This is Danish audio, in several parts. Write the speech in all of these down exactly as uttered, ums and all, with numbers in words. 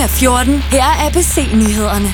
er fjorten. Her er A B C-nyhederne.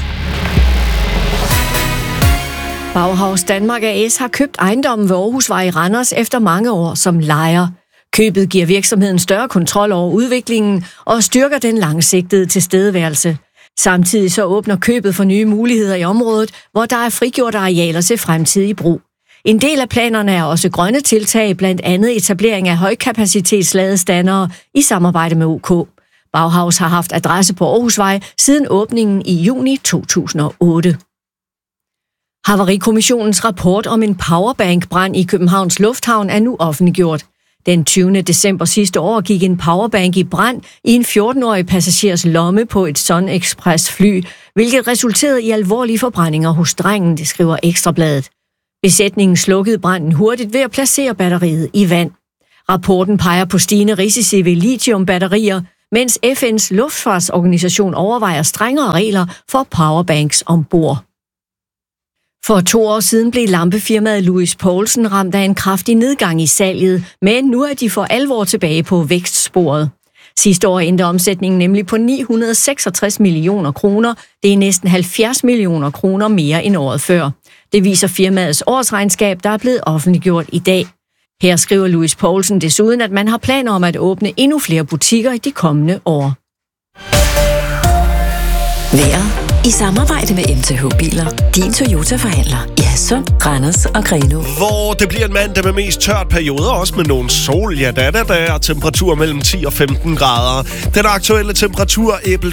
Bauhaus Danmark A S har købt ejendommen ved Aarhusvej i Randers efter mange år som lejer. Købet giver virksomheden større kontrol over udviklingen og styrker den langsigtede tilstedeværelse. Samtidig så åbner købet for nye muligheder i området, hvor der er frigjort arealer til fremtidig brug. En del af planerne er også grønne tiltag, blandt andet etablering af højkapacitetsladestandere i samarbejde med O K. Bauhaus har haft adresse på Aarhusvej siden åbningen i juni to tusind og otte. Havarikommissionens rapport om en powerbank-brand i Københavns Lufthavn er nu offentliggjort. Den tyvende december sidste år gik en powerbank i brand i en fjorten-årig passagers lomme på et Sun Express fly, hvilket resulterede i alvorlige forbrændinger hos drengen, det skriver Ekstrabladet. Besætningen slukkede branden hurtigt ved at placere batteriet i vand. Rapporten peger på stigende risici ved lithiumbatterier, mens F N's luftfartsorganisation overvejer strengere regler for powerbanks ombord. For to år siden blev lampefirmaet Louis Poulsen ramt af en kraftig nedgang i salget, men nu er de for alvor tilbage på vækstsporet. Sidste år endte omsætningen nemlig på ni hundrede seksogtres millioner kroner. Det er næsten halvfjerds millioner kroner mere end året før. Det viser firmaets årsregnskab, der er blevet offentliggjort i dag. Her skriver Louis Poulsen desuden, at man har planer om at åbne endnu flere butikker i de kommende år. Vejret i samarbejde med M T H Biler, din Toyota-forhandler i Hadsund, Randers og Grenaa. Hvor det bliver en mandag med mest tørt perioder, også med nogle sol, ja da da da, og temperatur mellem ti og femten grader. Den aktuelle temperatur